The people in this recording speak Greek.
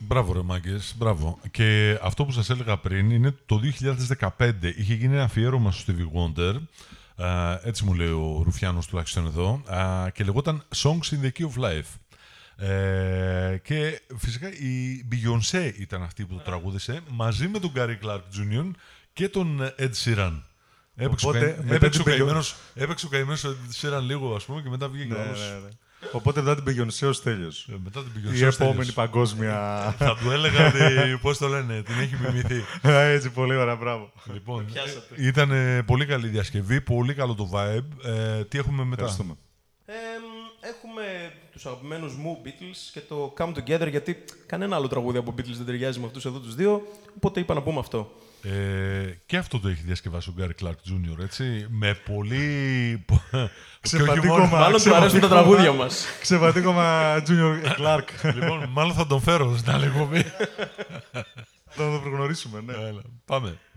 Μπράβο ρε μάγκες, μπράβο. Και αυτό που σας έλεγα πριν είναι το 2015. Είχε γίνει ένα αφιέρωμα στο Stevie Wonder, έτσι μου λέει ο Ρουφιάνος τουλάχιστον εδώ, και λεγόταν Songs in the Key of Life. Και φυσικά η Beyoncé ήταν αυτή που το τραγούδισε μαζί με τον Gary Clark Jr. και τον Ed Sheeran. Έπαιξε ο καημένος Ed Sheeran λίγο, ας πούμε, και μετά βγήκε όλος. Οπότε μετά την Beyoncé ο Στέλιος. Μετά την Beyoncé Η επόμενη παγκόσμια. Θα του έλεγα ότι, πώς το λένε, την έχει μιμηθεί. Έτσι, πολύ ωραία, μπράβο. Λοιπόν, ήταν πολύ καλή διασκευή, πολύ καλό το vibe. Τι έχουμε μετά? Έχουμε τους αγαπημένους μου Beatles και το Come Together, γιατί κανένα άλλο τραγούδι από Beatles δεν ταιριάζει με αυτούς εδώ τους δύο, οπότε είπα να πούμε αυτό. Και αυτό το έχει διασκευάσει ο Gary Clark Jr., έτσι, με πολύ... Μάλλον του αρέσουν τα τραγούδια μας. Ξεβατήκωμα Junior Clark. Λοιπόν, μάλλον θα τον φέρω στην άλλη εκπομπή. Θα το προγνωρίσουμε, ναι. Πάμε.